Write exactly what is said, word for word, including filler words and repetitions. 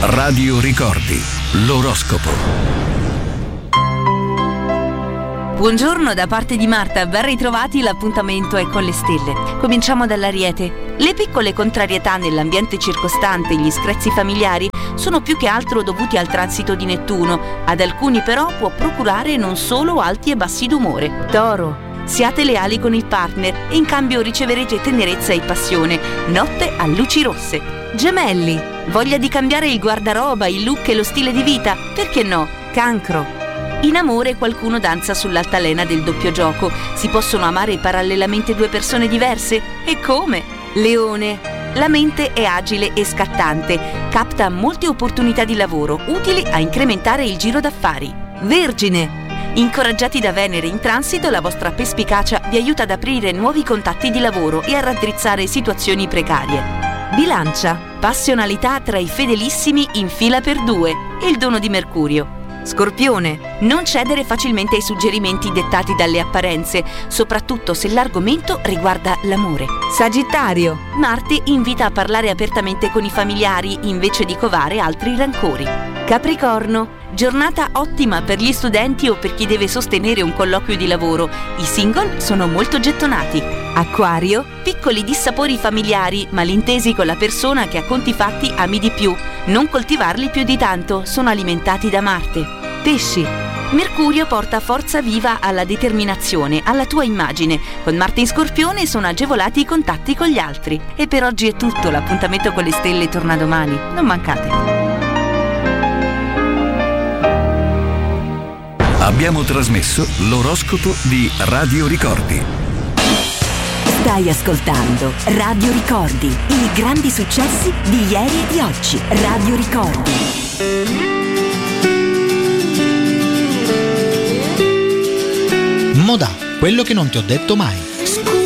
Radio Ricordi, l'oroscopo. Buongiorno da parte di Marta, ben ritrovati, l'appuntamento è con le stelle. Cominciamo dall'Ariete. Le piccole contrarietà nell'ambiente circostante e gli screzi familiari sono più che altro dovuti al transito di Nettuno. Ad alcuni però può procurare non solo alti e bassi d'umore. Toro. Siate leali con il partner e in cambio riceverete tenerezza e passione. Notte a luci rosse. Gemelli. Voglia di cambiare il guardaroba, il look e lo stile di vita? Perché no? Cancro. In amore qualcuno danza sull'altalena del doppio gioco. Si possono amare parallelamente due persone diverse? E come? Leone. La mente è agile e scattante. Capta molte opportunità di lavoro utili a incrementare il giro d'affari. Vergine. Incoraggiati da Venere in transito, la vostra perspicacia vi aiuta ad aprire nuovi contatti di lavoro e a raddrizzare situazioni precarie. Bilancia. Passionalità tra i fedelissimi in fila per due. Il dono di Mercurio. Scorpione. Non cedere facilmente ai suggerimenti dettati dalle apparenze, soprattutto se l'argomento riguarda l'amore. Sagittario. Marte invita a parlare apertamente con i familiari invece di covare altri rancori. Capricorno. Giornata ottima per gli studenti o per chi deve sostenere un colloquio di lavoro. I single sono molto gettonati. Acquario. Piccoli dissapori familiari, malintesi con la persona che a conti fatti ami di più. Non coltivarli più di tanto, sono alimentati da Marte. Pesci. Mercurio porta forza viva alla determinazione, alla tua immagine. Con Marte in Scorpione sono agevolati i contatti con gli altri. E per oggi è tutto, l'appuntamento con le stelle torna domani. Non mancate. Abbiamo trasmesso l'oroscopo di Radio Ricordi. Stai ascoltando Radio Ricordi, i grandi successi di ieri e di oggi. Radio Ricordi. Modà, quello che non ti ho detto mai.